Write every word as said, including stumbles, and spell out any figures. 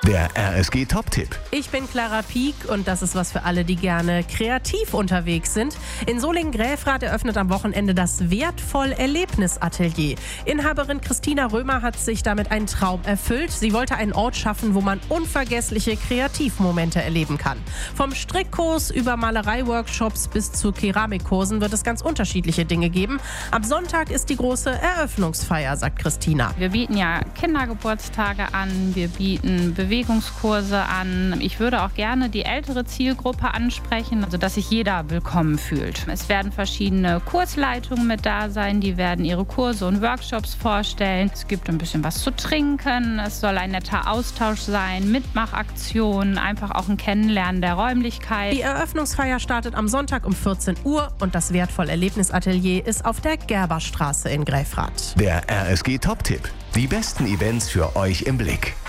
Der R S G Top-Tipp. Ich bin Clara Pieck und das ist was für alle, die gerne kreativ unterwegs sind. In Solingen-Gräfrath eröffnet am Wochenende das Wertvoll-Erlebnis-Atelier. Inhaberin Christina Römer hat sich damit einen Traum erfüllt. Sie wollte einen Ort schaffen, wo man unvergessliche Kreativmomente erleben kann. Vom Strickkurs über Malerei-Workshops bis zu Keramikkursen wird es ganz unterschiedliche Dinge geben. Am Sonntag ist die große Eröffnungsfeier, sagt Christina. Wir bieten ja Kindergeburtstage an, wir bieten Bewegungskurse an. Ich würde auch gerne die ältere Zielgruppe ansprechen, also dass sich jeder willkommen fühlt. Es werden verschiedene Kursleitungen mit da sein, die werden ihre Kurse und Workshops vorstellen. Es gibt ein bisschen was zu trinken, es soll ein netter Austausch sein, Mitmachaktionen, einfach auch ein Kennenlernen der Räumlichkeit. Die Eröffnungsfeier startet am Sonntag um vierzehn Uhr und das Wertvoll-Erlebnis-Atelier ist auf der Gerberstraße in Gräfrath. Der R S G Top-Tipp. Die besten Events für euch im Blick.